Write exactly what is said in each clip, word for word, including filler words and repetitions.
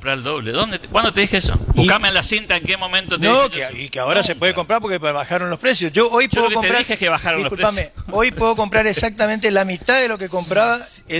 comprar el doble. ¿Dónde te, ¿Cuándo te dije eso? Buscame en la cinta en qué momento te no, dije que, eso. Y que ahora no, se puede comprar porque bajaron los precios. Yo hoy Yo puedo lo que comprar... te dije es que bajaron discúlpame, los precios. Hoy puedo comprar exactamente la mitad de lo que compraba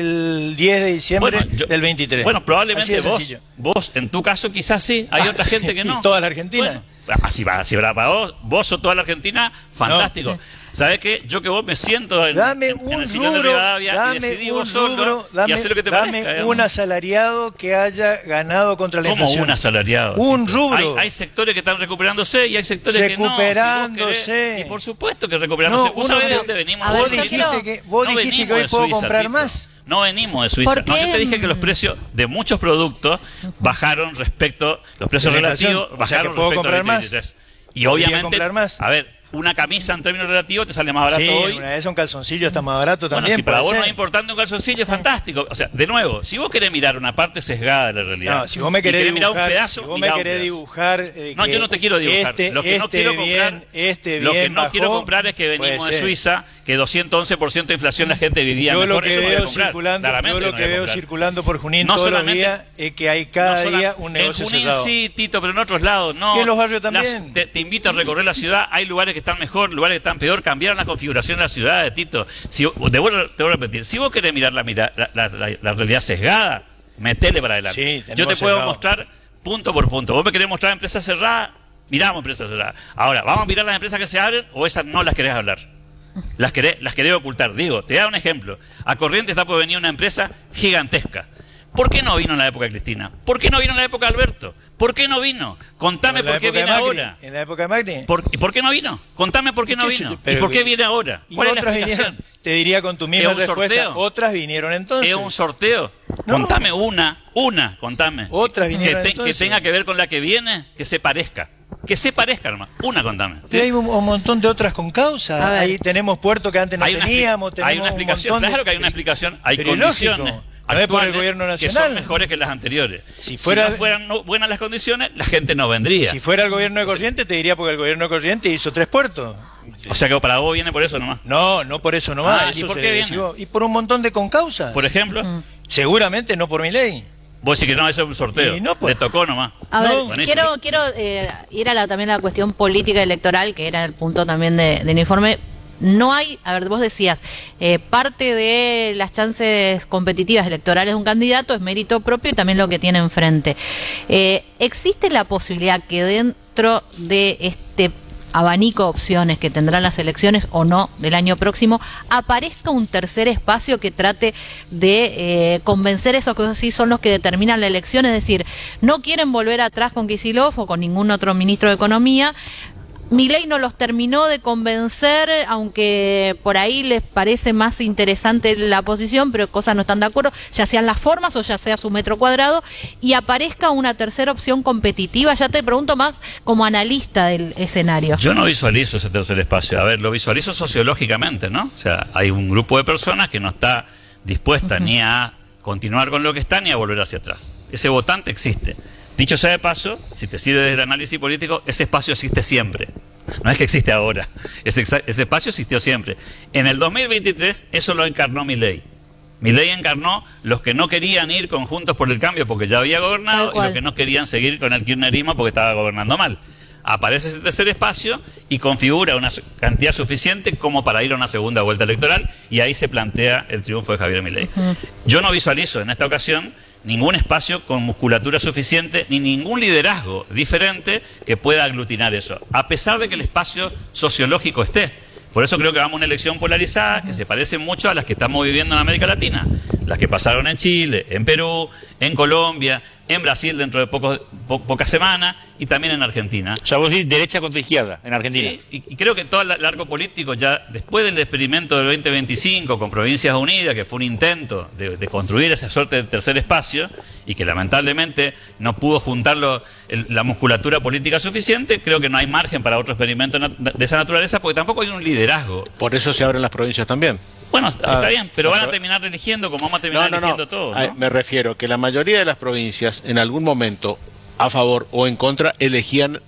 el diez de diciembre bueno, yo, del veintitrés. Bueno, probablemente vos, sencillo. vos, en tu caso quizás sí. Hay otra gente que no. ¿Y toda la Argentina? Bueno, así va, así va para vos, vos o toda la Argentina, fantástico. No. ¿Sabés qué? Yo que vos me siento en, dame en, un en el sillón de rubro, Rivadavia dame y decidí un vos solo rubro, dame, y hacer lo que te dame parezca. un asalariado que haya ganado contra la ¿Cómo inflación. un asalariado? Un rubro. Hay, hay sectores que están recuperándose y hay sectores recuperándose. que no. Si querés, y por supuesto que recuperándose. No, ¿Vos sabés que, de dónde venimos? Vos quiero... dijiste que, vos no dijiste que hoy puedo Suiza, comprar Tito. más. No venimos de Suiza. No, yo te dije que los precios de muchos productos bajaron respecto, los precios relativos o bajaron sea que puedo respecto comprar al veinte veintitrés. Y obviamente, comprar más. a ver, una camisa en términos relativos te sale más barato sí, hoy. Una vez un calzoncillo está más barato bueno, también. Si para vos ser. no es importante un calzoncillo, es fantástico. O sea, de nuevo, si vos querés mirar una parte sesgada de la realidad, no, si vos me querés, querés dibujar, mirar un pedazo, si vos me querés dibujar, eh, no, yo no te quiero dibujar. Este, lo que este no quiero bien, comprar, este lo que bien no bajó, quiero comprar es que venimos de Suiza, que doscientos once por ciento de inflación la gente vivía yo mejor. Lo que Eso veo no circulando, yo lo no que veo circulando por Junín no todos los días es que hay cada no día un negocio en Junín cerrado. Sí, Tito, pero en otros lados no. Y en los barrios también. Las, te, te invito a recorrer la ciudad. Hay lugares que están mejor, lugares que están peor. Cambiaron la configuración de la ciudad, Tito. Si, te, voy a, te voy a repetir. Si vos querés mirar la, la, la, la, la realidad sesgada, metele para adelante. Sí, yo te puedo cerrado. mostrar punto por punto. Vos me querés mostrar empresas cerradas, miramos empresas cerradas. Ahora, ¿vamos a mirar las empresas que se abren o esas no las querés hablar? Las querés, las querés ocultar. Digo, te da un ejemplo. A Corrientes está por venir una empresa gigantesca. ¿Por qué no vino en la época de Cristina? ¿Por qué no vino en la época de Alberto? ¿Por qué no vino? Contame por qué viene ahora. ¿En la época de Macri? ¿Por, ¿Y por qué no vino? Contame por qué no vino. ¿Y por qué viene ahora? ¿Cuál es la explicación? Te diría con tu misma ¿Es un respuesta. sorteo? Otras vinieron entonces. ¿Es un sorteo? No. Contame una, una, contame. Otras vinieron que, te, entonces. que tenga que ver con la que viene, que se parezca. Que se parezca nomás. Una, contame. ¿Sí? Hay un, un montón de otras con causa. Ahí tenemos puerto que antes no hay teníamos. Una, hay una explicación. De... Claro que hay una explicación. Hay pero condiciones. Lógico. No es por el gobierno nacional. Que son mejores que las anteriores. Si, fuera, si no fueran no, buenas las condiciones, la gente no vendría. Si fuera el gobierno de Corrientes, te diría porque el gobierno de Corrientes hizo tres puertos. O sea que para vos viene por eso nomás. No, no por eso nomás. Ah, eso ¿y por se qué viene? decidió. Y por un montón de concausas. Por ejemplo. Mm. Seguramente no por mi ley. Vos decís que no, eso es un sorteo. No, pues, le tocó nomás. A ver, no, quiero, quiero eh, ir a la, también a la cuestión política electoral, que era el punto también de, del informe. No hay, a ver, vos decías, eh, parte de las chances competitivas electorales de un candidato es mérito propio y también lo que tiene enfrente. Eh, ¿Existe la posibilidad que dentro de este abanico de opciones que tendrán las elecciones o no del año próximo, aparezca un tercer espacio que trate de eh, convencer esos que sí son los que determinan la elección? Es decir, no quieren volver atrás con Kicillof o con ningún otro ministro de Economía. Milei no los terminó de convencer, aunque por ahí les parece más interesante la posición, pero cosas no están de acuerdo, ya sean las formas o ya sea su metro cuadrado, y aparezca una tercera opción competitiva. Ya te pregunto más como analista del escenario. Yo no visualizo ese tercer espacio. A ver, lo visualizo sociológicamente, ¿no? O sea, hay un grupo de personas que no está dispuesta uh-huh. ni a continuar con lo que está ni a volver hacia atrás. Ese votante existe. Dicho sea de paso, si te sirve desde el análisis político, ese espacio existe siempre. No es que existe ahora. Ese, ese espacio existió siempre. En el dos mil veintitrés eso lo encarnó Milei. Milei encarnó los que no querían ir con Juntos por el Cambio porque ya había gobernado y los que no querían seguir con el kirchnerismo porque estaba gobernando mal. Aparece ese tercer espacio y configura una cantidad suficiente como para ir a una segunda vuelta electoral, y ahí se plantea el triunfo de Javier Milei. Uh-huh. Yo no visualizo en esta ocasión ningún espacio con musculatura suficiente ni ningún liderazgo diferente que pueda aglutinar eso, a pesar de que el espacio sociológico esté. Por eso creo que vamos a una elección polarizada que se parece mucho a las que estamos viviendo en América Latina, las que pasaron en Chile, en Perú, en Colombia, en Brasil dentro de pocos, po, pocas semanas, y también en Argentina. O sea, vos decís derecha contra izquierda en Argentina. Sí, y, y creo que todo el arco político ya, después del experimento del veinte veinticinco con Provincias Unidas, que fue un intento de, de construir esa suerte de tercer espacio, y que lamentablemente no pudo juntarlo el, la musculatura política suficiente, creo que no hay margen para otro experimento de esa naturaleza, porque tampoco hay un liderazgo. Por eso se abren las provincias también. Bueno, está ah, bien, pero van a terminar eligiendo como vamos a terminar no, no, eligiendo no. todo, ¿no? Me refiero que la mayoría de las provincias en algún momento a favor o en contra elegían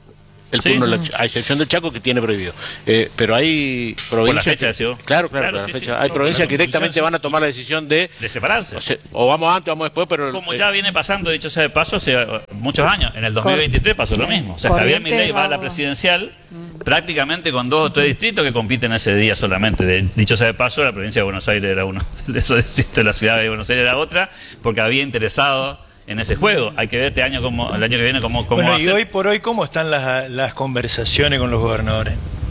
el Sí. turno, a excepción del Chaco que tiene prohibido. Eh, pero hay provincias... Por la fecha, que- decís vos. claro, claro, Claro, por la sí, fecha. sí. Hay No, provincias por que la directamente van a tomar la decisión de... De separarse. O, sea, o vamos antes o vamos después, pero... Como eh, ya viene pasando, dicho sea de paso, hace muchos años. En el dos mil veintitrés pasó lo mismo. O sea, Javier Corrientes Milei va a la va- presidencial prácticamente con dos o tres distritos que compiten ese día solamente. De- dicho sea de paso, la provincia de Buenos Aires era uno de esos distritos, la ciudad de Buenos Aires era otra, porque había interesado en ese juego. Hay que ver este año, cómo, el año que viene, cómo, cómo va Bueno, a y ser. hoy por hoy, ¿cómo están las, las conversaciones con los gobernadores?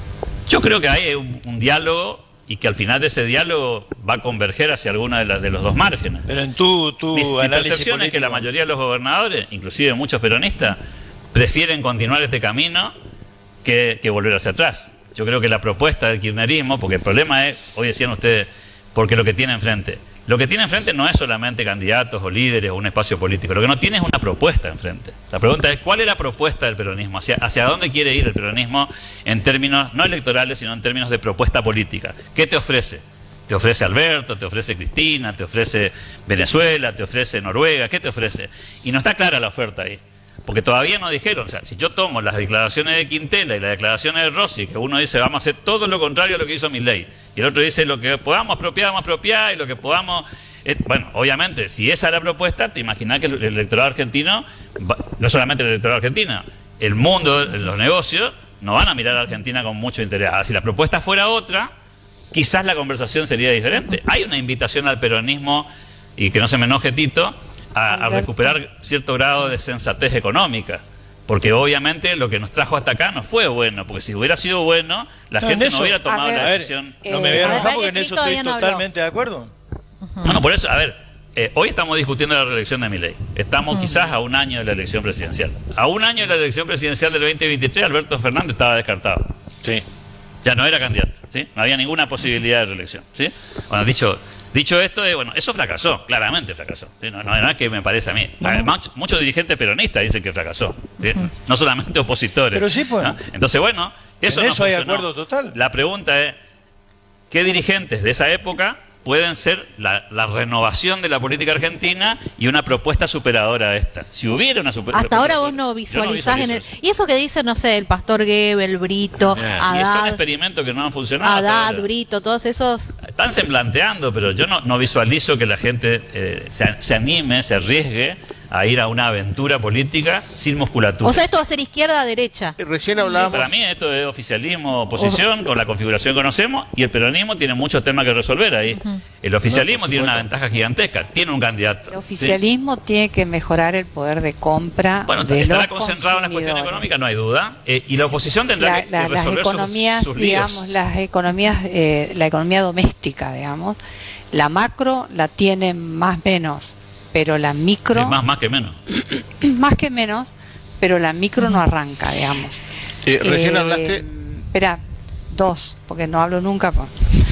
Yo creo que hay un, un diálogo y que al final de ese diálogo va a converger hacia alguno de, las- de los dos márgenes. Pero en tu, tu Mi, mi análisis percepción es que la político, mayoría de los gobernadores, inclusive muchos peronistas, prefieren continuar este camino que, que volver hacia atrás. Yo creo que la propuesta del kirchnerismo, porque el problema es, hoy decían ustedes, porque lo que tiene enfrente. Lo que tiene enfrente no es solamente candidatos o líderes o un espacio político, lo que no tiene es una propuesta enfrente. La pregunta es, ¿cuál es la propuesta del peronismo? ¿Hacia, hacia dónde quiere ir el peronismo en términos no electorales, sino en términos de propuesta política? ¿Qué te ofrece? Te ofrece Alberto, te ofrece Cristina, te ofrece Venezuela, te ofrece Noruega, ¿qué te ofrece? Y no está clara la oferta ahí, porque todavía no dijeron. O sea, si yo tomo las declaraciones de Quintela y las declaraciones de Rossi, que uno dice vamos a hacer todo lo contrario a lo que hizo Milei, y el otro dice lo que podamos apropiar, vamos a apropiar, y lo que podamos... eh, bueno, obviamente, si esa es la propuesta, te imaginas que el, el electorado argentino, va- no solamente el electorado argentino, el mundo, los negocios, no van a mirar a Argentina con mucho interés. Ahora, si la propuesta fuera otra, quizás la conversación sería diferente. Hay una invitación al peronismo, y que no se me enoje Tito, a, a Alberto. recuperar cierto grado de sensatez económica. Porque obviamente lo que nos trajo hasta acá no fue bueno, porque si hubiera sido bueno, la No, en gente eso- no hubiera tomado a ver, la A ver, decisión. no me Eh, voy a a ver, enojar porque en Cris eso todavía estoy no habló. totalmente de acuerdo. Bueno, por eso, a ver, eh, hoy estamos discutiendo la reelección de Milei. Estamos quizás a un año de la elección presidencial. A un año de la elección presidencial del veinte veintitrés, Alberto Fernández estaba descartado. sí. Ya no era candidato, ¿sí? No había ninguna posibilidad de reelección, ¿sí? Bueno, dicho, dicho esto, eh, bueno, eso fracasó, claramente fracasó, ¿sí? No, no, no es que me parece a mí. Además, muchos dirigentes peronistas dicen que fracasó, ¿sí? No solamente opositores. Pero sí, pues. ¿no? Entonces, bueno, eso En no eso hay funcionó. acuerdo total. La pregunta es, ¿qué dirigentes de esa época pueden ser la, la renovación de la política argentina y una propuesta superadora a esta? Si hubiera una super- Hasta ahora vos yo no visualizás en el... visualizo eso. Y eso que dice, no sé, el Pastor Gebel, Brito, Yeah. Y son Haddad, experimentos que no han funcionado. hasta Haddad, ahora. Brito, todos esos... Están se planteando, pero yo no, no visualizo que la gente eh, se, se anime, se arriesgue a ir a una aventura política sin musculatura. O sea, esto va a ser izquierda-derecha. Recién hablábamos... Para mí esto es oficialismo, oposición, con la configuración que conocemos, y el peronismo tiene muchos temas que resolver ahí. El oficialismo tiene una ventaja gigantesca, tiene un candidato. El ¿sí? oficialismo tiene que mejorar el poder de compra Bueno, de estará los concentrado en la cuestión consumidores. económica, no hay duda, eh, y la oposición tendrá La- que, la- que las resolver sus- economías, sus, líos. digamos, las economías, eh, la economía doméstica, digamos, la macro la tiene más menos, pero la micro Sí, más, más que menos. más que menos, pero la micro no arranca, digamos. Eh, recién Eh, hablaste... Espera, dos, porque no hablo nunca. po.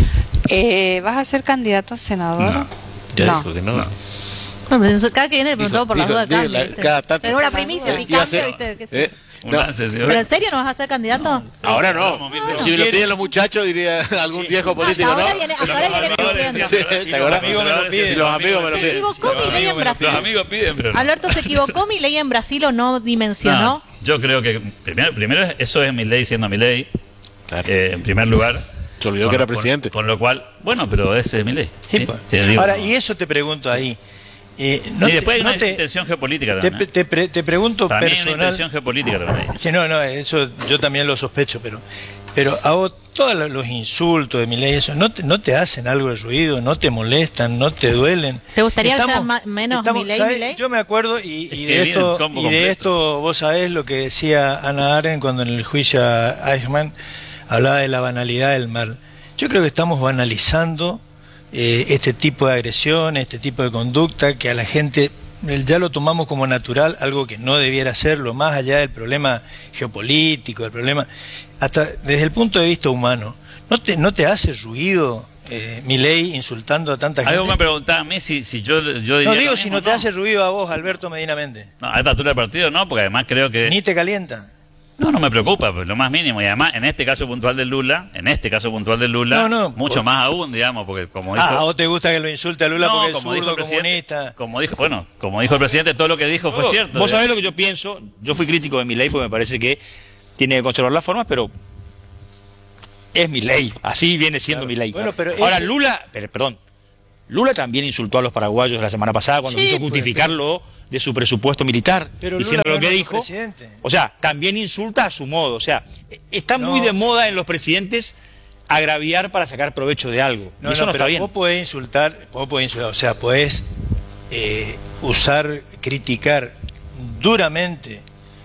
Eh, ¿Vas a ser candidato a senador? No. Ya No. dijo que no. No. Bueno, cada que viene le preguntó por las Dijo- dudas dijo, cambia, la- ¿viste? cada tanto- Pero una primicia, Eh, si iba a cambia, ser- ¿viste? ¿Qué sé? eh, Un no, lance, señor. ¿Pero en serio no vas a ser candidato? ahora no. Vamos, mil veces. Si me lo ¿Quiere? piden los muchachos, diría algún viejo político, Hasta ahora ¿no? viene, Se hasta lo ahora viene conservadores pidiendo. decían, Sí, ¿te acordás? Los amigos me lo piden. Si los amigos me lo Se piden. equivocó Milei en Brasil. Los amigos piden, pero no. Alberto se equivocó, Milei en Brasil o no dimensionó. No, yo creo que primero, primero eso es Milei siendo Milei, Claro. eh, en primer lugar. Se olvidó Con- que era con- presidente. Con, lo cual, bueno, pero ese es Milei. Sí, ¿sí? pues. Te digo. Ahora, y eso te pregunto ahí. eh, no y te- después hay no una te- intención geopolítica te, también. ¿eh? te pre- te pregunto Para mí hay una personal. intención geopolítica también. ahí. Sí, no, no, eso yo también lo sospecho, pero pero a vos todos lo- los insultos de Milei, eso, ¿no te, no te hacen algo de ruido? ¿No te molestan? ¿No te duelen? ¿Te gustaría que sea ma- menos Milei, ¿sabes? Milei? Yo me acuerdo, y, y Es que de, viene esto, el combo y de completo. esto vos sabés lo que decía Ana Arendt cuando en el juicio a Eichmann hablaba de la banalidad del mal. Yo creo que estamos banalizando eh, este tipo de agresión, este tipo de conducta, que a la gente eh, ya lo tomamos como natural, algo que no debiera serlo, más allá del problema geopolítico, del problema, hasta desde el punto de vista humano. ¿No te, no te hace ruido eh, Milei insultando a tanta gente? Algo me preguntaba a mí si, si yo, yo diría No digo lo si mismo, no te hace ruido a vos, Alberto Medina Méndez. No, a esta altura del partido no, porque además creo que... Ni te calienta. No, no me preocupa, pues, lo más mínimo. Y además, en este caso puntual de Lula, en este caso puntual de Lula, No, no, mucho por- más aún, digamos, porque como dijo... Ah, ¿a vos te gusta que lo insulte a Lula No, porque es como dijo zurdo, el presidente, comunista? como dijo, bueno, como dijo el presidente, todo lo que dijo fue cierto. Vos ¿eh? sabés lo que yo pienso. Yo fui crítico de Milei porque me parece que tiene que conservar las formas, pero es Milei, así viene siendo Claro. Milei. Bueno, pero Ahora, ese- Lula, pero, perdón, Lula también insultó a los paraguayos la semana pasada cuando Sí, quiso pues, justificarlo de su presupuesto militar, Pero diciendo Lula lo no que es dijo. presidente. O sea, también insulta a su modo. O sea, está muy No. de moda en los presidentes agraviar para sacar provecho de algo. No, y eso no, no, pero está bien. vos podés insultar, vos podés insultar, o sea, podés eh, usar, criticar duramente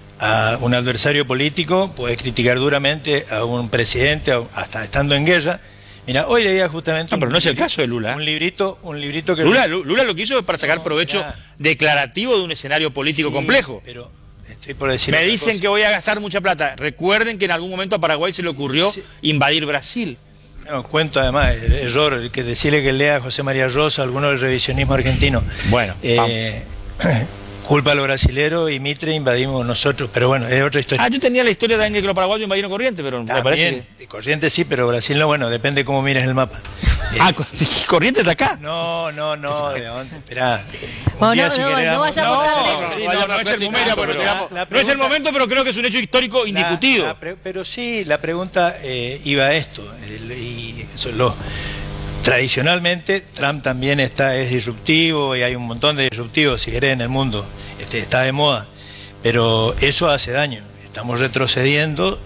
a un adversario político, podés criticar duramente a un presidente, a- hasta estando en guerra. Mira, hoy leía justamente... No, un pero no es el libro- caso de Lula. Un librito, un librito que... Lula, Lula lo que hizo es para sacar No, provecho mirá. declarativo de un escenario político Sí, complejo. Pero estoy por decir Me otra dicen cosa. que voy a gastar mucha plata. Recuerden que en algún momento a Paraguay se le ocurrió Sí. invadir Brasil. No, cuento además, el error, que decirle que lea a José María Rosa, alguno del revisionismo argentino. Bueno, Eh, culpa a los brasileros y Mitre invadimos nosotros, pero bueno, es otra historia. Ah, yo tenía la historia de que los paraguayos invadieron Corrientes, pero me parece También, que... de Corrientes sí, pero Brasil no, bueno, depende cómo mires el mapa. Eh, Ah, Corrientes está acá. no, no, no, ¿de dónde? Esperá. Un Bueno, día no, si no, querés no damos- vayamos tan lejos. no, Sí, vaya, no, no no es sé el si momento, tanto, pero, pero digamos, la no es el pregunta- momento, pero creo que es un hecho histórico La- indiscutido. la pre- pero sí, la pregunta eh, iba a esto. el- y eso es lo, tradicionalmente, Trump también está, es disruptivo y hay un montón de disruptivos, si querés, en el mundo. Este, está de moda. Pero eso hace daño. Estamos retrocediendo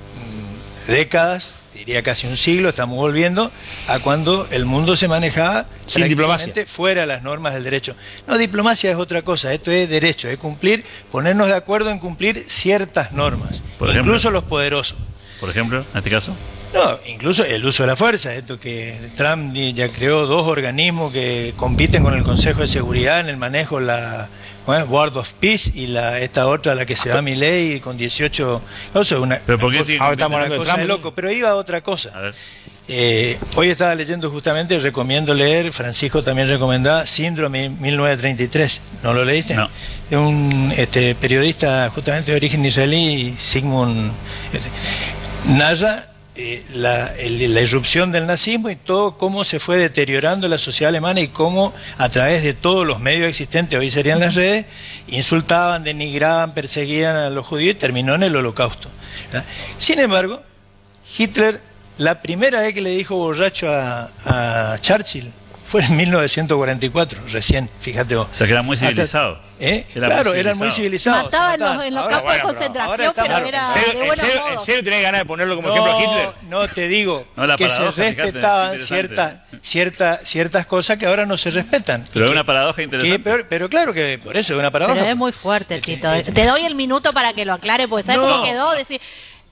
mm, décadas, diría casi un siglo, estamos volviendo a cuando el mundo se manejaba Sin diplomacia. prácticamente fuera de las normas del derecho. No, diplomacia es otra cosa, esto es derecho, es cumplir, ponernos de acuerdo en cumplir ciertas normas, Por ejemplo. incluso los poderosos. Por ejemplo, en este caso. No, incluso el uso de la fuerza, esto que Trump ya creó dos organismos que compiten con el Consejo de Seguridad en el manejo, la bueno, Board of Peace y la esta otra, la que se va Milei con dieciocho... Eso es una, ¿Pero por qué una sigue cosa- Ahora estamos una hablando de cosa de Trump. loco, pero iba a otra cosa. A ver. Eh, hoy estaba leyendo justamente, recomiendo leer, Francisco también recomendaba, Síndrome mil novecientos treinta y tres, ¿no lo leíste? No. De un este, periodista justamente de origen israelí, Sigmund, este, narra eh, la, el- la irrupción del nazismo y todo cómo se fue deteriorando la sociedad alemana y cómo a través de todos los medios existentes, hoy serían las redes, insultaban, denigraban, perseguían a los judíos y terminó en el holocausto, ¿verdad? Sin embargo, Hitler, la primera vez que le dijo borracho a, a Churchill fue en mil novecientos cuarenta y cuatro, recién, fíjate vos. O sea, que era muy Hasta- civilizado. ¿eh? Era Claro, muy eran muy civilizado. civilizados. se Mataban los- mataban. en los Ahora, campos de bueno, ahora concentración, estamos- pero era ¿En serio, de en buenos serio- modos. en serio tenés ganas de ponerlo como ejemplo a Hitler? No, te digo No, la que se paradoja, fíjate, respetaban interesante. ciertas cierta, ciertas cosas que ahora no se respetan. Pero Y es que- una paradoja que interesante. peor- pero claro que por eso es una paradoja. Pero es muy fuerte, Este, Tito. este, Te doy el minuto para que lo aclare, porque ¿sabes No. cómo quedó? Decir,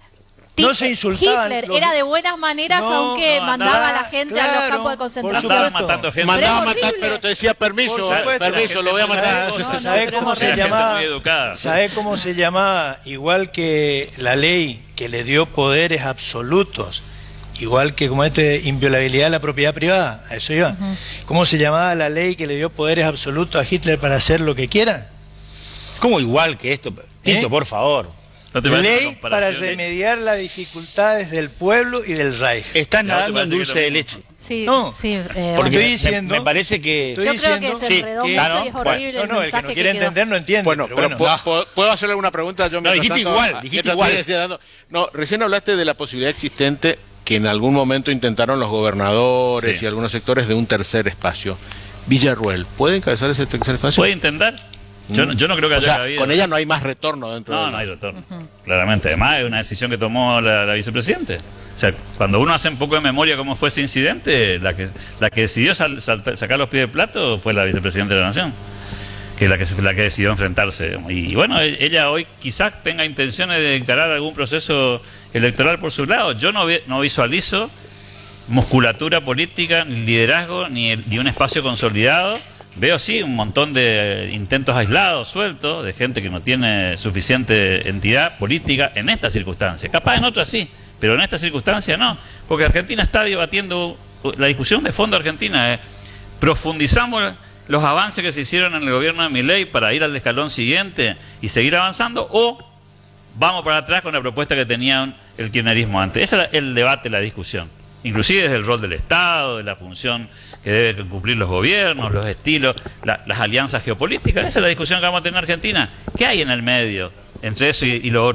No Ti- se insultaban Hitler los- era de buenas maneras, No, aunque no, mandaba a la andaba- gente a los claro, campos de por concentración. Estaban supuesto. matando gente. Mandaba a Pero es matar, horrible. pero te decía permiso, Por supuesto. permiso, lo voy a matar. ¿Sabes No, cómo, no, ¿sabe pero cómo es se horrible. llamaba? Muy educada. ¿Sabe cómo se llamaba? Igual que la ley que le dio poderes absolutos, igual que como este inviolabilidad de la propiedad privada, a eso iba. ¿Cómo se llamaba la ley que le dio poderes absolutos a Hitler para hacer lo que quiera? ¿Cómo igual que esto? Tito, ¿Eh? por favor. ¿No te parece Ley una para comparación? remediar las dificultades del pueblo y del Reich. Estás No, ¿te nadando en parece que dulce lo de mismo? leche. Sí, No, sí. eh, porque bueno. estoy me- diciendo- me, parece que... Estoy Yo creo que diciendo se sí, enredó que- mucho claro, y es bueno, horrible No, el no, el que mensaje no que quiere quedó. entender no entiende. Bueno, pero pero, bueno. ¿puedo- ¿puedo, puedo hacerle alguna pregunta? Yo No, dijiste mientras igual, ah, dijiste mientras igual. te decía dando- No, recién hablaste de la posibilidad existente que en algún momento intentaron los gobernadores Sí. y algunos sectores de un tercer espacio. Villarruel, ¿puede encabezar ese tercer espacio? ¿Puede intentar? Yo, no- yo no creo que O haya sea, cabida. con ella no hay más retorno dentro No, de no hay retorno. Claramente. Además, es una decisión que tomó la, la vicepresidente. O sea, cuando uno hace un poco de memoria cómo fue ese incidente, la que, la que decidió sal- salta- sacar los pies del plato fue la vicepresidenta de la Nación, que es la que, la que decidió enfrentarse. Y bueno, e- ella hoy quizás tenga intenciones de encarar algún proceso electoral por su lado. Yo no, vi- no visualizo musculatura política, ni liderazgo, ni, el- ni un espacio consolidado. Veo sí un montón de intentos aislados, sueltos, de gente que no tiene suficiente entidad política en estas circunstancias. Capaz en otras sí, pero en esta circunstancia no. Porque Argentina está debatiendo, la discusión de fondo argentina es, profundizamos los avances que se hicieron en el gobierno de Milei para ir al escalón siguiente y seguir avanzando, o vamos para atrás con la propuesta que tenían el kirchnerismo antes. Ese era el debate, la discusión. Inclusive desde el rol del Estado, de la función que deben cumplir los gobiernos, los estilos, la- las alianzas geopolíticas. Esa es la discusión que vamos a tener en Argentina. ¿Qué hay en el medio entre eso y, y lo otro?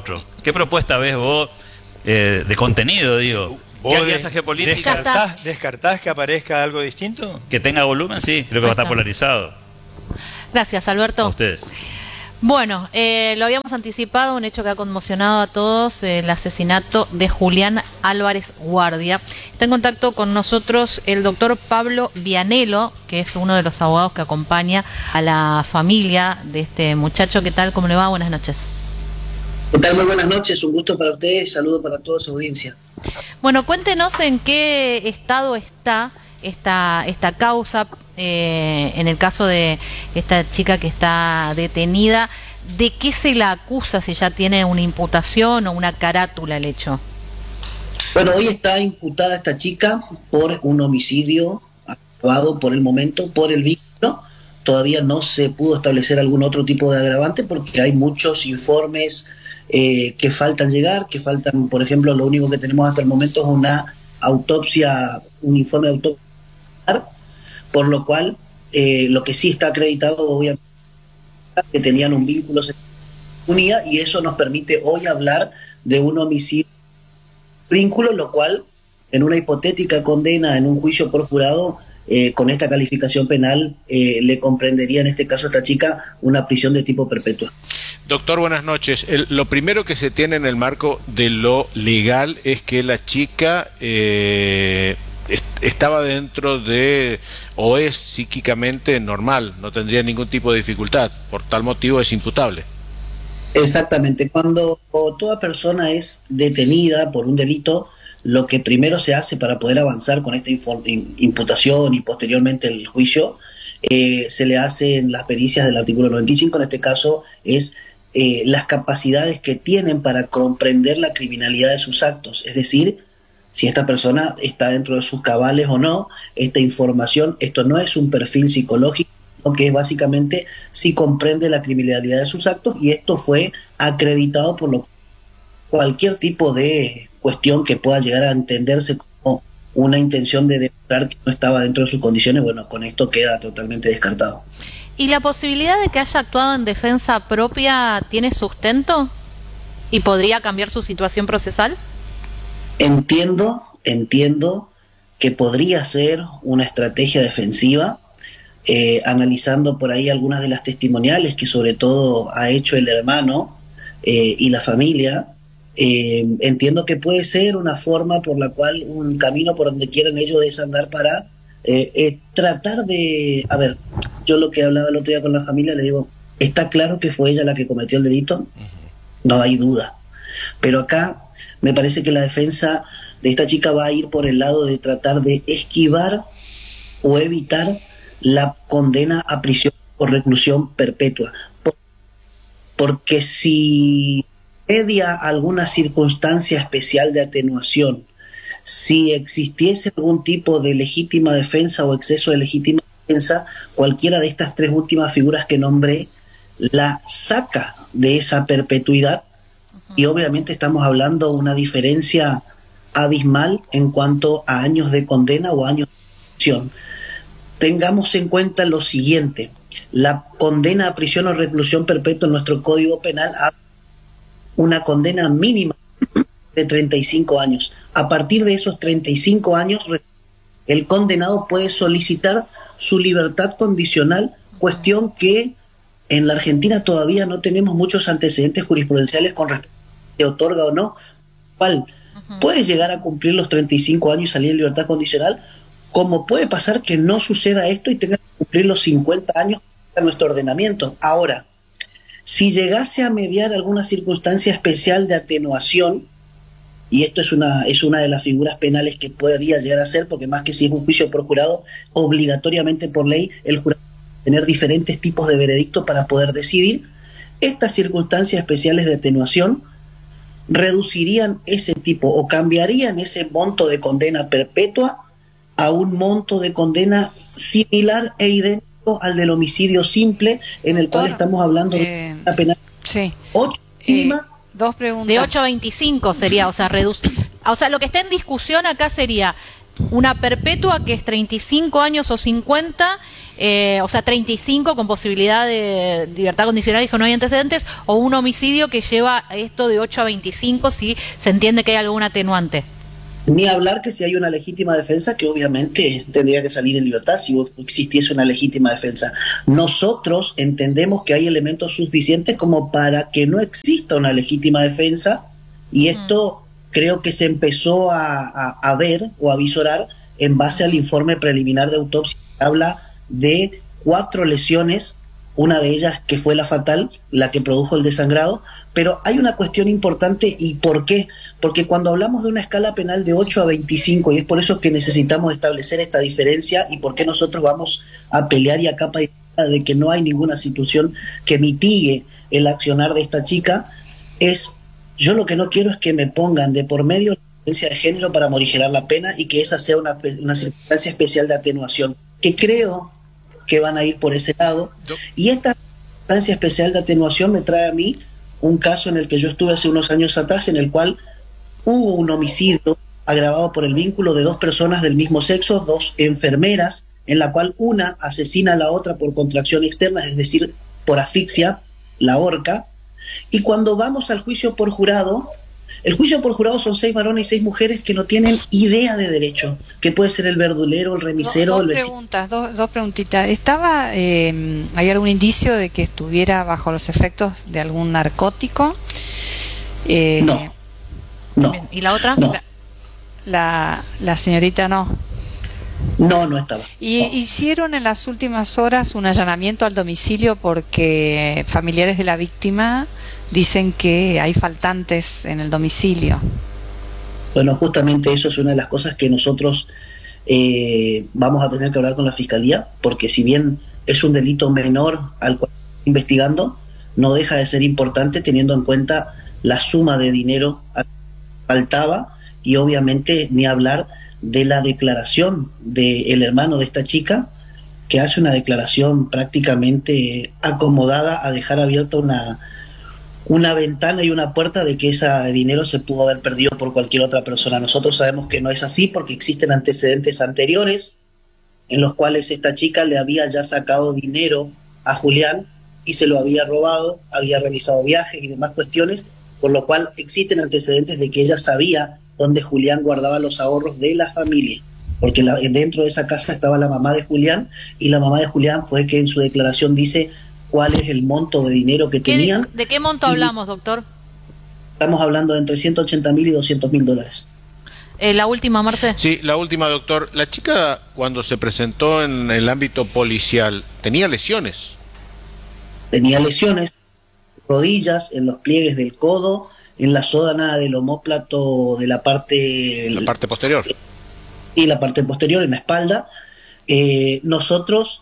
¿Qué propuesta ves vos eh, de contenido, digo? ¿Qué alianza geopolítica? ¿Descartás, ¿Descartás que aparezca algo distinto? Que tenga volumen, sí, creo que va a estar polarizado. Gracias, Alberto. A ustedes. Bueno, eh, lo habíamos anticipado, un hecho que ha conmocionado a todos, eh, el asesinato de Julián Álvarez Guardia. Está en contacto con nosotros el doctor Pablo Vianello, que es uno de los abogados que acompaña a la familia de este muchacho. ¿Qué tal? ¿Cómo le va? Buenas noches. ¿Qué tal? Muy buenas noches, un gusto para ustedes, saludo para toda su audiencia. Bueno, cuéntenos en qué estado está esta, esta causa, eh, en el caso de esta chica que está detenida, ¿de qué se la acusa? Si ya tiene una imputación o una carátula el hecho. Bueno, hoy está imputada esta chica por un homicidio agravado por el momento, por el vínculo. Todavía no se pudo establecer algún otro tipo de agravante porque hay muchos informes eh, que faltan llegar, que faltan, por ejemplo, lo único que tenemos hasta el momento es una autopsia, un informe de autopsia, por lo cual eh, lo que sí está acreditado obviamente que tenían un vínculo unida y eso nos permite hoy hablar de un homicidio vínculo, lo cual en una hipotética condena en un juicio por jurado eh, con esta calificación penal eh, le comprendería en este caso a esta chica una prisión de tipo perpetua. Doctor, buenas noches. El, lo primero que se tiene en el marco de lo legal es que la chica eh, est estaba dentro de, o es psíquicamente normal, no tendría ningún tipo de dificultad, por tal motivo es imputable. Exactamente, cuando toda persona es detenida por un delito, lo que primero se hace para poder avanzar con esta imputación y posteriormente el juicio, eh, se le hacen las pericias del artículo noventa y cinco, en este caso es eh, las capacidades que tienen para comprender la criminalidad de sus actos, es decir, si esta persona está dentro de sus cabales o no, esta información, esto no es un perfil psicológico, sino que es básicamente si comprende la criminalidad de sus actos y esto fue acreditado por lo cualquier tipo de cuestión que pueda llegar a entenderse como una intención de demostrar que no estaba dentro de sus condiciones, bueno, con esto queda totalmente descartado. ¿Y la posibilidad de que haya actuado en defensa propia tiene sustento? ¿Y podría cambiar su situación procesal? Entiendo, entiendo que podría ser una estrategia defensiva, eh, analizando por ahí algunas de las testimoniales que sobre todo ha hecho el hermano eh, y la familia. Eh, entiendo que puede ser una forma por la cual, un camino por donde quieran ellos desandar para eh, eh, tratar de, a ver, yo lo que hablaba el otro día con la familia, le digo, está claro que fue ella la que cometió el delito, no hay duda, pero acá me parece que la defensa de esta chica va a ir por el lado de tratar de esquivar o evitar la condena a prisión o reclusión perpetua, porque si media alguna circunstancia especial de atenuación, si existiese algún tipo de legítima defensa o exceso de legítima defensa, cualquiera de estas tres últimas figuras que nombré la saca de esa perpetuidad. Uh-huh. Y obviamente estamos hablando de una diferencia abismal en cuanto a años de condena o años de prisión. Tengamos en cuenta lo siguiente: la condena a prisión o reclusión perpetua en nuestro Código Penal ha una condena mínima de treinta y cinco años. A partir de esos treinta y cinco años, el condenado puede solicitar su libertad condicional, cuestión que en la Argentina todavía no tenemos muchos antecedentes jurisprudenciales con respecto a si otorga o no, cual uh-huh. puede llegar a cumplir los treinta y cinco años y salir en libertad condicional, como puede pasar que no suceda esto y tenga que cumplir los cincuenta años en nuestro ordenamiento. Ahora, si llegase a mediar alguna circunstancia especial de atenuación, y esto es una, es una de las figuras penales que podría llegar a ser, porque más que si es un juicio por jurado, obligatoriamente por ley, el jurado debe tener diferentes tipos de veredicto para poder decidir, estas circunstancias especiales de atenuación reducirían ese tipo o cambiarían ese monto de condena perpetua a un monto de condena similar e idéntico al del homicidio simple, en el cual estamos hablando de eh, una pena sí. ocho mínima. Eh, dos preguntas. De ocho a veinticinco sería, o sea, reducir. O sea, lo que está en discusión acá sería una perpetua que es treinta y cinco años o cincuenta, eh, o sea, treinta y cinco con posibilidad de libertad condicional y que no hay antecedentes, o un homicidio que lleva esto de ocho a veinticinco si se entiende que hay algún atenuante. Ni hablar que si hay una legítima defensa, que obviamente tendría que salir en libertad si existiese una legítima defensa. Nosotros entendemos que hay elementos suficientes como para que no exista una legítima defensa, y esto mm. creo que se empezó a, a, a ver o a visorar en base al informe preliminar de autopsia, que habla de cuatro lesiones, una de ellas que fue la fatal, la que produjo el desangrado. Pero hay una cuestión importante, ¿y por qué? Porque cuando hablamos de una escala penal de ocho a veinticinco, y es por eso que necesitamos establecer esta diferencia, y por qué nosotros vamos a pelear y a capa y espada de que no hay ninguna situación que mitigue el accionar de esta chica, es, yo lo que no quiero es que me pongan de por medio la violencia de género para morigerar la pena y que esa sea una, una circunstancia especial de atenuación, que creo que van a ir por ese lado. Y esta circunstancia especial de atenuación me trae a mí un caso en el que yo estuve hace unos años atrás, en el cual hubo un homicidio agravado por el vínculo de dos personas del mismo sexo, dos enfermeras, en la cual una asesina a la otra por contracción externa, es decir, por asfixia, la ahorca. Y cuando vamos al juicio por jurado, el juicio por jurado son seis varones y seis mujeres que no tienen idea de derecho, que puede ser el verdulero, el remisero, dos, dos el vecino. preguntas, dos, dos preguntitas. ¿Estaba, eh, hay algún indicio de que estuviera bajo los efectos de algún narcótico? Eh, no, no. ¿Y la otra? No, La, la, la señorita no. no, no estaba. Y No. hicieron en las últimas horas un allanamiento al domicilio porque familiares de la víctima dicen que hay faltantes en el domicilio. Bueno, justamente eso es una de las cosas que nosotros eh, vamos a tener que hablar con la Fiscalía, porque si bien es un delito menor al cual estamos investigando, no deja de ser importante teniendo en cuenta la suma de dinero que faltaba, y obviamente ni hablar de la declaración del hermano de esta chica, que hace una declaración prácticamente acomodada a dejar abierta una una ventana y una puerta de que ese dinero se pudo haber perdido por cualquier otra persona. Nosotros sabemos que no es así, porque existen antecedentes anteriores en los cuales esta chica le había ya sacado dinero a Julián y se lo había robado, había realizado viajes y demás cuestiones, por lo cual existen antecedentes de que ella sabía dónde Julián guardaba los ahorros de la familia, porque la, dentro de esa casa estaba la mamá de Julián, y la mamá de Julián fue que en su declaración dice cuál es el monto de dinero que ¿Qué, tenían. ¿De qué monto hablamos, doctor? Estamos hablando de entre ciento ochenta mil y doscientos mil dólares. Eh, la última, Marce. Sí, la última, doctor. La chica, cuando se presentó en el ámbito policial, tenía lesiones. Tenía lesiones, rodillas, en los pliegues del codo, en la sódana del omóplato de la parte... La parte posterior. Y la parte posterior, en la espalda. Eh, nosotros...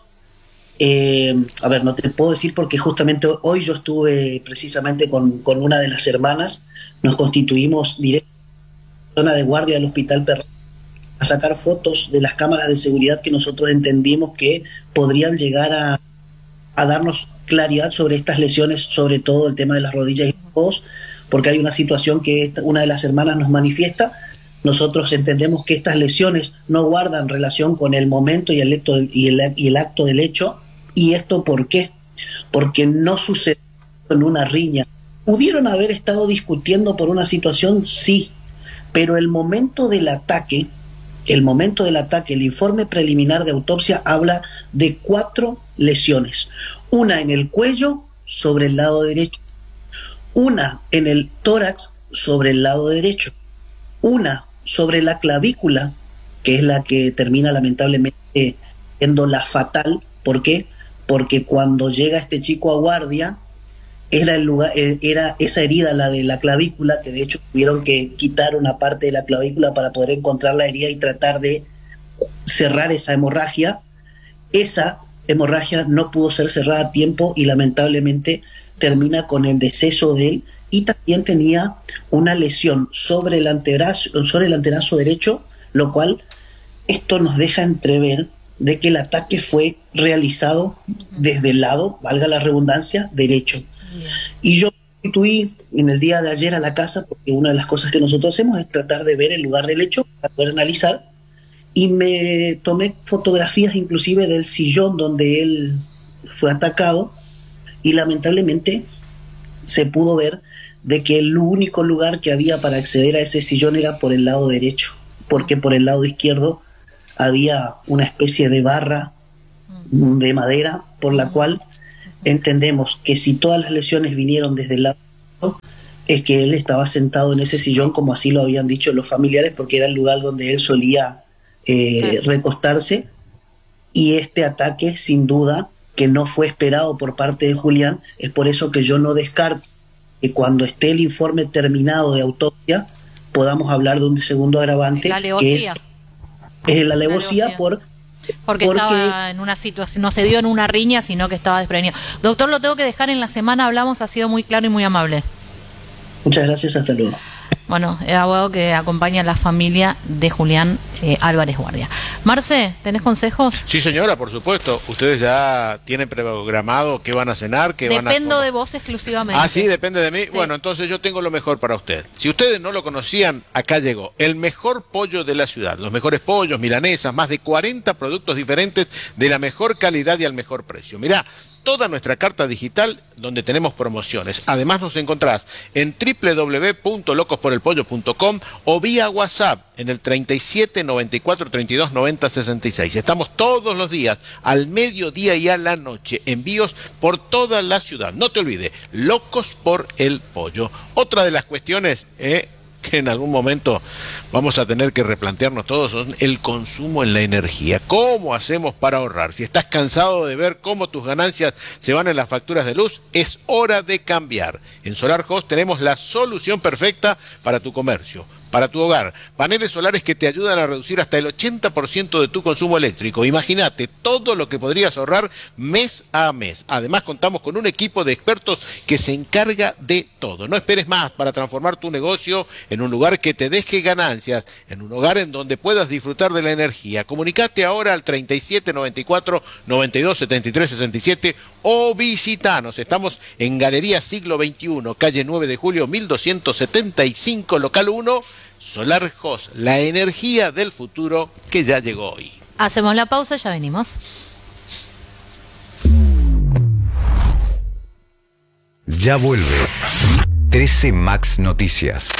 Eh, a ver, no te puedo decir porque justamente hoy yo estuve precisamente con, con una de las hermanas, nos constituimos directamente en la zona de guardia del Hospital Perrone a sacar fotos de las cámaras de seguridad que nosotros entendimos que podrían llegar a, a darnos claridad sobre estas lesiones, sobre todo el tema de las rodillas y los codos, porque hay una situación que esta, una de las hermanas nos manifiesta. Nosotros entendemos que estas lesiones no guardan relación con el momento y el acto del, y el, y el acto del hecho. ¿Y esto por qué? Porque no sucedió en una riña. ¿Pudieron haber estado discutiendo por una situación? Sí, pero el momento del ataque, el momento del ataque, el informe preliminar de autopsia habla de cuatro lesiones. Una en el cuello sobre el lado derecho, una en el tórax sobre el lado derecho, una sobre la clavícula, que es la que termina lamentablemente siendo la fatal. ¿Por qué? Porque cuando llega este chico a guardia, era, el lugar, era esa herida, la de la clavícula, que de hecho tuvieron que quitar una parte de la clavícula para poder encontrar la herida y tratar de cerrar esa hemorragia. Esa hemorragia no pudo ser cerrada a tiempo y lamentablemente termina con el deceso de él, y también tenía una lesión sobre el antebrazo, sobre el antebrazo derecho, lo cual esto nos deja entrever de que el ataque fue realizado desde el lado, valga la redundancia, derecho. Y yo constituí en el día de ayer a la casa, porque una de las cosas que nosotros hacemos es tratar de ver el lugar del hecho para poder analizar, y me tomé fotografías inclusive del sillón donde él fue atacado, y lamentablemente se pudo ver de que el único lugar que había para acceder a ese sillón era por el lado derecho, porque por el lado izquierdo había una especie de barra de madera por la cual entendemos que si todas las lesiones vinieron desde el lado derecho, es que él estaba sentado en ese sillón, como así lo habían dicho los familiares, porque era el lugar donde él solía eh, recostarse, y este ataque sin duda que no fue esperado por parte de Julián. Es por eso que yo no descarto que cuando esté el informe terminado de autopsia podamos hablar de un segundo agravante, que es, es la alevosía, por porque, porque estaba en una situación, no se dio en una riña, sino que estaba desprevenido. Doctor, lo tengo que dejar, en la semana hablamos, ha sido muy claro y muy amable. Muchas gracias, hasta luego. Bueno, el abogado que acompaña a la familia de Julián eh, Álvarez Guardia. Marce, ¿tenés consejos? Sí, señora, por supuesto. Ustedes ya tienen programado qué van a cenar, qué van a... Dependo de vos exclusivamente. Ah, sí, depende de mí. Sí. Bueno, entonces yo tengo lo mejor para usted. Si ustedes no lo conocían, acá llegó el mejor pollo de la ciudad. Los mejores pollos, milanesas, más de cuarenta productos diferentes de la mejor calidad y al mejor precio. Mirá, toda nuestra carta digital donde tenemos promociones. Además nos encontrás en doble u doble u doble u punto locos por el pollo punto com o vía WhatsApp en el treinta y siete, noventa y cuatro, treinta y dos, noventa, sesenta y seis. Estamos todos los días, al mediodía y a la noche, envíos por toda la ciudad. No te olvides, Locos por el Pollo. Otra de las cuestiones eh, que en algún momento vamos a tener que replantearnos todos son el consumo en la energía. ¿Cómo hacemos para ahorrar? Si estás cansado de ver cómo tus ganancias se van en las facturas de luz, es hora de cambiar. En SolarHost tenemos la solución perfecta para tu comercio, para tu hogar. Paneles solares que te ayudan a reducir hasta el ochenta por ciento de tu consumo eléctrico. Imagínate todo lo que podrías ahorrar mes a mes. Además, contamos con un equipo de expertos que se encarga de todo. No esperes más para transformar tu negocio en un lugar que te deje ganancias, en un hogar en donde puedas disfrutar de la energía. Comunicate ahora al treinta y siete, noventa y cuatro, noventa y dos, setenta y tres, sesenta y siete o visitanos. Estamos en Galería Siglo veintiuno, calle nueve de julio, mil doscientos setenta y cinco, local uno. SolarHost, la energía del futuro que ya llegó hoy. Hacemos la pausa, ya venimos. Ya vuelve trece Max Noticias.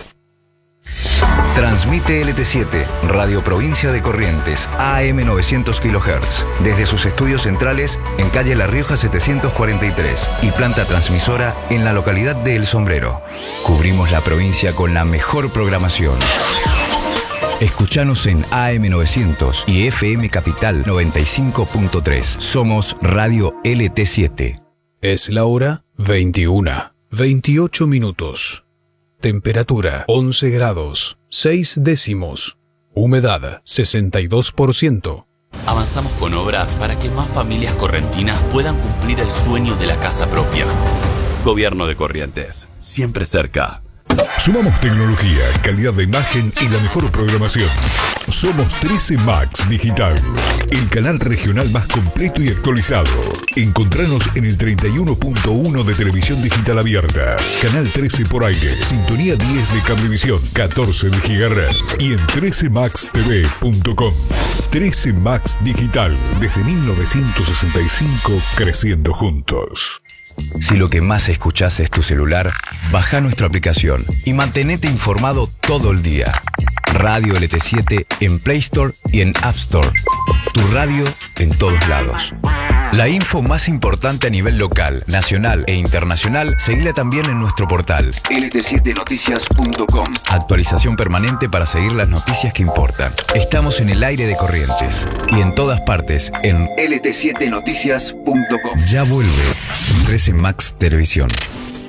Transmite L T siete, Radio Provincia de Corrientes, A M novecientos kilohertz, desde sus estudios centrales en calle La Rioja setecientos cuarenta y tres y planta transmisora en la localidad de El Sombrero. Cubrimos la provincia con la mejor programación. Escuchanos en A M novecientos y F M Capital noventa y cinco punto tres. Somos Radio L T siete. Es la hora veintiuna, veintiocho minutos. Temperatura once grados, seis décimos. Humedad sesenta y dos por ciento. Avanzamos con obras para que más familias correntinas puedan cumplir el sueño de la casa propia. Gobierno de Corrientes, siempre cerca. Sumamos tecnología, calidad de imagen y la mejor programación. Somos trece Max Digital, el canal regional más completo y actualizado. Encontranos en el treinta y uno punto uno de Televisión Digital Abierta, Canal trece por aire, Sintonía diez de Cablevisión, catorce de Gigaret y en trece max t v punto com. trece Max Digital, desde mil novecientos sesenta y cinco, creciendo juntos. Si lo que más escuchás es tu celular, baja nuestra aplicación y mantenete informado todo el día. Radio L T siete en Play Store y en App Store. Tu radio en todos lados. La info más importante a nivel local, nacional e internacional, seguila también en nuestro portal L T siete noticias punto com. Actualización permanente para seguir las noticias que importan. Estamos en el aire de Corrientes y en todas partes en L T siete noticias punto com. Ya vuelve trece Max Televisión.